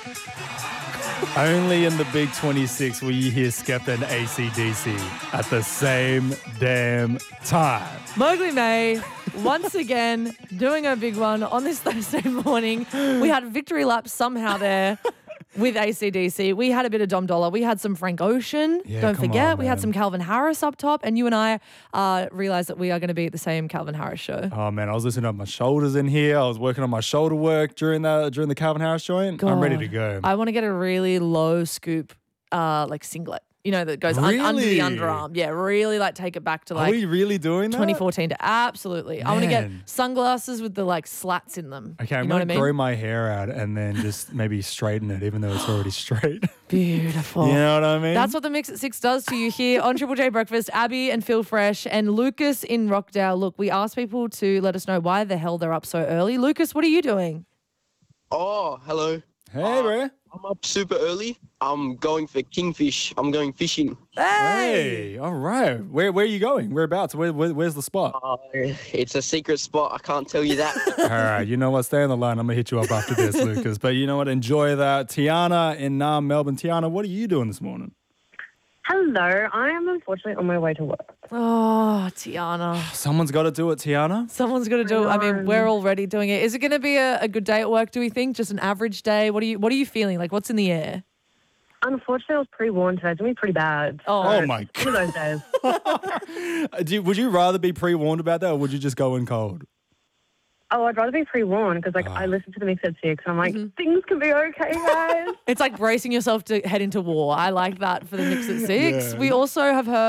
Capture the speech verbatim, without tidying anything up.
Only in the Big twenty-six will you hear Skepta and A C D C at the same damn time. Mowgli May, once again, doing a big one on this Thursday morning. We had a victory lap somehow there with A C D C. We had a bit of Dom Dollar. We had some Frank Ocean. Yeah, Don't come forget. on, we had man. some Calvin Harris up top. And you and I uh, realised that we are going to be at the same Calvin Harris show. Oh man, I was listening to my shoulders in here. I was working on my shoulder work during the during the Calvin Harris joint. I'm ready to go. I want to get a really low scoop uh, like singlet. You know, that goes un- under the Really? underarm. Yeah, really like take it back to Are like we really doing that? twenty fourteen to absolutely. I want to get Man. sunglasses with the like slats in them. Okay, I'm you know gonna what I mean? grow my hair out and then just maybe straighten it, even though it's already straight. Beautiful. You know what I mean? That's what the Mix at Six does to you here on Triple J Breakfast. Abby and Phil Fresh and Lucas in Rockdale. Look, we asked people to let us know why the hell they're up so early. Lucas, what are you doing? Oh, hello. Hey, bro. I'm up super early. I'm going for kingfish. I'm going fishing. Hey, all right. Where where are you going? Whereabouts? Where, where where's the spot? Uh, it's a secret spot. I can't tell you that. All right, you know what? Stay on the line. I'm gonna hit you up after this, Lucas. But you know what? Enjoy that. Tiana in Nam, Melbourne. Tiana, what are you doing this morning? Hello, I am unfortunately on my way to work. Oh, Tiana. Someone's got to do it, Tiana. Someone's got to do it. I mean, know. we're already doing it. Is it going to be a, a good day at work, do we think? Just an average day? What are you What are you feeling? Like, what's in the air? Unfortunately, I was pre-warned today. It's going to be pretty bad. Oh. So, Oh, my it's one of those days. Uh, Do you, would you rather be pre-warned about that, or would you just go in cold? Oh, I'd rather be pre-warned because, like, I listen to the Mix at Six and I'm like, things can be okay, guys. It's like bracing yourself to head into war. I like that for the Mix at Six. Yeah. We also have heard